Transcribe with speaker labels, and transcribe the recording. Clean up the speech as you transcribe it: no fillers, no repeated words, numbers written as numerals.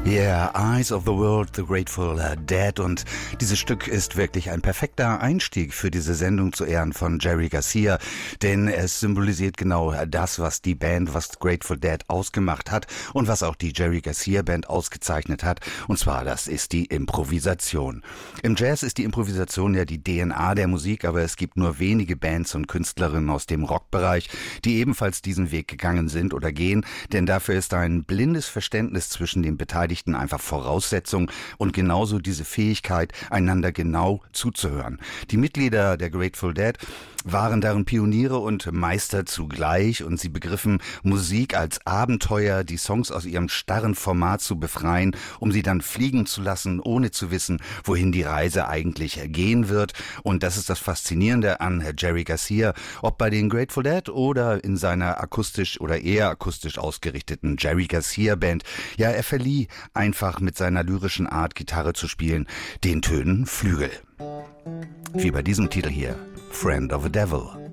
Speaker 1: Yeah, Eyes of the World, The Grateful Dead, und dieses Stück ist wirklich ein perfekter Einstieg für diese Sendung zu Ehren von Jerry Garcia, denn es symbolisiert genau das, was die Band, was Grateful Dead ausgemacht hat und was auch die Jerry Garcia Band ausgezeichnet hat, und zwar das ist die Improvisation. Im Jazz ist die Improvisation ja die DNA der Musik, aber es gibt nur wenige Bands und Künstlerinnen aus dem Rockbereich, die ebenfalls diesen Weg gegangen sind oder gehen, denn dafür ist ein blindes Verständnis zwischen den Beteiligten einfach Voraussetzung und genauso diese Fähigkeit, einander genau zuzuhören. Die Mitglieder der Grateful Dead waren darin Pioniere und Meister zugleich, und sie begriffen Musik als Abenteuer, die Songs aus ihrem starren Format zu befreien, um sie dann fliegen zu lassen, ohne zu wissen, wohin die Reise eigentlich gehen wird. Und das ist das Faszinierende an Jerry Garcia, ob bei den Grateful Dead oder in seiner akustisch oder eher akustisch ausgerichteten Jerry Garcia Band. Ja, er verlieh einfach mit seiner lyrischen Art, Gitarre zu spielen, den Tönen Flügel. Wie bei diesem Titel hier, Friend of a Devil.